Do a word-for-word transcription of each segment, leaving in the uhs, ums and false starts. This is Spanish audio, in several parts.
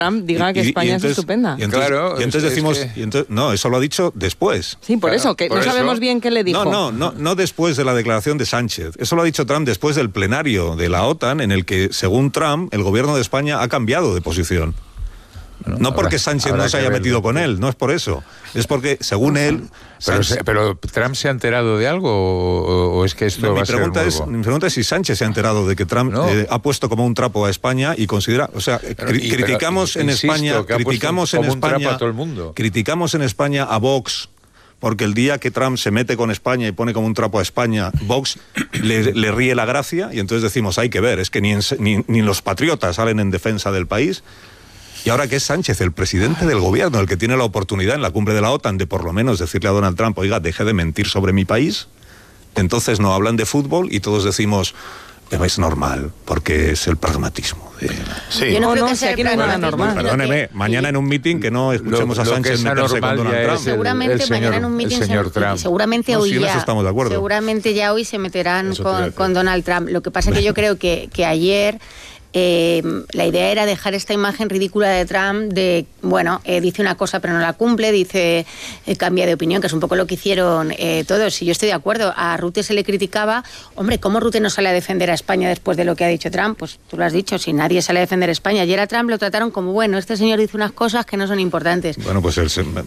Trump diga que y, y, España y entonces, es estupenda. Y entonces, claro, y entonces es decimos, que... y entonces, no, eso lo ha dicho después. Sí, por claro, eso, que por no eso... sabemos bien qué le dijo. No, no, no, no después de la declaración de Sánchez. Eso lo ha dicho Trump después del plenario de la OTAN, en el que, según Trump, el gobierno de España ha cambiado de posición. Bueno, no porque habrá, Sánchez no se haya metido verlo. con él, no es por eso. Es porque, según él... Pero, se, pero ¿Trump se ha enterado de algo o, o es que esto no, va mi a ser pregunta nuevo? es, Mi pregunta es si Sánchez se ha enterado de que Trump no. eh, ha puesto como un trapo a España y considera... O sea, pero, cri y, criticamos pero, en insisto, España... Criticamos en España... A todo el mundo. Criticamos en España a Vox... Porque el día que Trump se mete con España y pone como un trapo a España, Vox le, le ríe la gracia y entonces decimos, hay que ver, es que ni, en, ni, ni los patriotas salen en defensa del país. Y ahora que es Sánchez, el presidente del gobierno, el que tiene la oportunidad en la cumbre de la OTAN de por lo menos decirle a Donald Trump, oiga, deje de mentir sobre mi país, entonces no hablan de fútbol y todos decimos... es normal, porque es el pragmatismo. De... Sí. Yo no, no creo que sea aquí no hay nada normal. Perdóneme, que... mañana en un meeting que no escuchemos lo, a Sánchez meterse con Donald Trump. Seguramente el, el mañana señor, en un meeting se, seguramente no, hoy sí, ya estamos de acuerdo. seguramente ya hoy se meterán con, con Donald Trump. Lo que pasa es que yo creo que, que ayer Eh, la idea era dejar esta imagen ridícula de Trump de, bueno, eh, dice una cosa pero no la cumple, dice, eh, cambia de opinión, que es un poco lo que hicieron eh, todos. Y yo estoy de acuerdo, a Rute se le criticaba, hombre, ¿cómo Rute no sale a defender a España después de lo que ha dicho Trump? Pues tú lo has dicho, si nadie sale a defender a España. Ayer a Trump lo trataron como, bueno, este señor dice unas cosas que no son importantes. Bueno, pues el,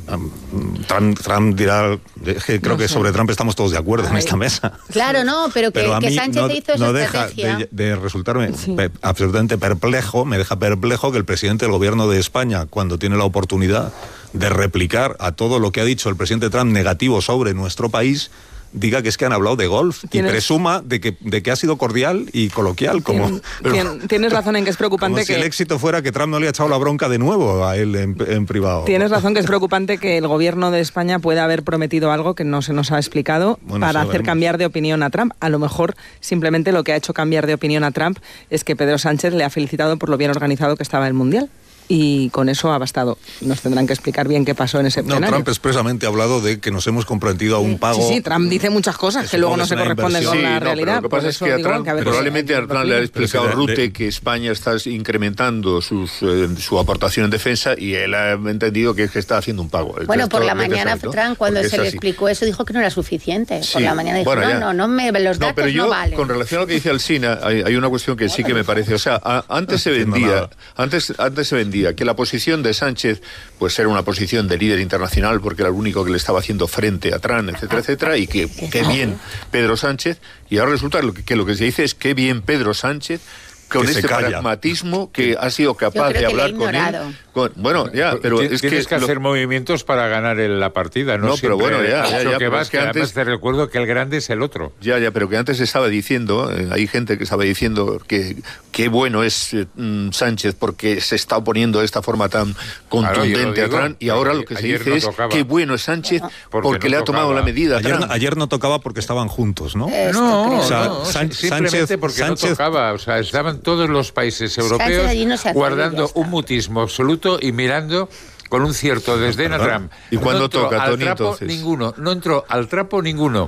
um, Trump, Trump dirá, es que creo no que sé. sobre Trump estamos todos de acuerdo Ay. en esta mesa. Claro, no, pero que, pero que Sánchez no, hizo esa no estrategia. deja de, de resultarme sí. pe, absolutamente perplejo. Me deja perplejo que el presidente del gobierno de España, cuando tiene la oportunidad de replicar a todo lo que ha dicho el presidente Trump negativo sobre nuestro país, diga que es que han hablado de golf y presuma de que, de que ha sido cordial y coloquial. Como, Tien, pero, tienes razón en que es preocupante como que... si el éxito fuera que Trump no le ha echado la bronca de nuevo a él en, en privado. Tienes razón que es preocupante que el gobierno de España pueda haber prometido algo que no se nos ha explicado bueno, para hacer cambiar de opinión a Trump. A lo mejor simplemente lo que ha hecho cambiar de opinión a Trump es que Pedro Sánchez le ha felicitado por lo bien organizado que estaba el Mundial. Y con eso ha bastado. Nos tendrán que explicar bien qué pasó en ese plenario. No, Trump expresamente ha hablado de que nos hemos comprometido a un pago... Sí, sí, Trump dice muchas cosas que luego no se corresponden con sí, la no, realidad. Lo que pasa es que, a Trump, que a probablemente a Trump le ha explicado Rute que España está incrementando sus, eh, su aportación en defensa y él ha entendido que, que está haciendo un pago. El bueno, por la mañana Trump, cuando se le explicó eso, dijo que no era suficiente. Sí. Por la mañana dijo, bueno, no, no, no, me, los datos no, pero yo, no valen. Con relación a lo que dice Alsina, hay, hay una cuestión que sí que me parece... O sea, a, antes se vendía antes, antes se vendía que la posición de Sánchez pues era una posición de líder internacional porque era el único que le estaba haciendo frente a Trump, etcétera, etcétera, y que qué bien Pedro Sánchez, y ahora resulta que, que lo que se dice es qué bien Pedro Sánchez con este pragmatismo que ha sido capaz de hablar con él. Con, bueno, ya, pero Tienes es que... Tienes que hacer lo... movimientos para ganar el, la partida, ¿no? No, pero bueno, ya, ya, ya que vas, que que antes... además te recuerdo que el grande es el otro. Ya, ya, pero que antes se estaba diciendo, eh, hay gente que estaba diciendo que qué bueno es eh, Sánchez porque se está oponiendo de esta forma tan contundente claro, a Trump, y ahora lo que se dice no es qué bueno es Sánchez porque, porque no le ha tomado tocaba. la medida a ayer, Trump. Ayer no tocaba porque estaban juntos, ¿no? No, no, o sea, no San, simplemente Sánchez, porque Sánchez... no tocaba, o sea, estaban todos los países europeos no guardando un mutismo absoluto y mirando con un cierto desdén a Trump. ¿Y cuándo no toca, Tony, entonces? Ninguno, no entró al trapo ninguno.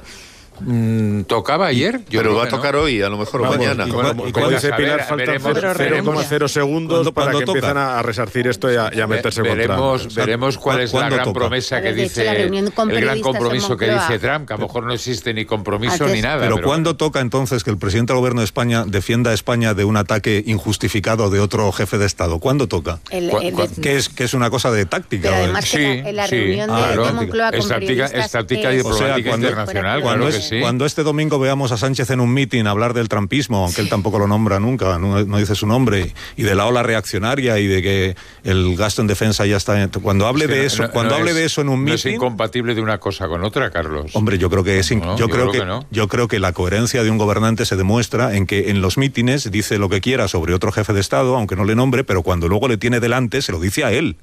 Mm, ¿Tocaba ayer? Yo pero va a tocar no. hoy, a lo mejor Vamos, mañana. Y como, y como dice Pilar, faltan cero coma cero segundos para que toca? empiezan a resarcir esto y a, y a meterse veremos, con Trump. Veremos cuál es la gran toca? promesa que dice, el gran compromiso que dice Trump, que a lo mejor no existe ni compromiso Antes, ni nada. Pero, pero ¿cuándo bueno. toca entonces que el presidente del gobierno de España defienda a España de un ataque injustificado de otro jefe de Estado? ¿Cuándo toca? El, el, el, que, es, que es una cosa de táctica. Pero además sí, que la, en la sí, reunión ah, de, de Moncloa con periodistas... Es táctica diplomática internacional, cuando Cuando este domingo veamos a Sánchez en un mitin hablar del trumpismo, aunque sí. él tampoco lo nombra nunca, no, no dice su nombre, y de la ola reaccionaria y de que el gasto en defensa ya está... Cuando hable sí, de eso, no, cuando no hable es, de eso en un no mitin... es incompatible de una cosa con otra, Carlos. Hombre, yo creo que es... No, yo, yo, creo, creo que, que no. yo creo que la coherencia de un gobernante se demuestra en que en los mítines dice lo que quiera sobre otro jefe de Estado, aunque no le nombre, pero cuando luego le tiene delante se lo dice a él.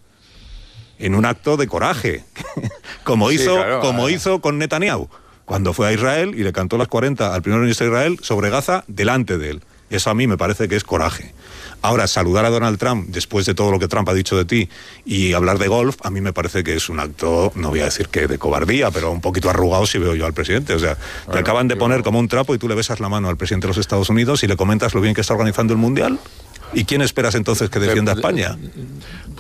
En un acto de coraje, como, sí, hizo, claro, como hizo con Netanyahu, cuando fue a Israel y le cantó las cuarenta al primer ministro de Israel sobre Gaza delante de él. Eso a mí me parece que es coraje. Ahora, saludar a Donald Trump después de todo lo que Trump ha dicho de ti y hablar de golf, a mí me parece que es un acto, no voy a decir que de cobardía, pero un poquito arrugado si veo yo al presidente. O sea, bueno, te acaban de poner como un trapo y tú le besas la mano al presidente de los Estados Unidos y le comentas lo bien que está organizando el Mundial. ¿Y quién esperas entonces que defienda a España?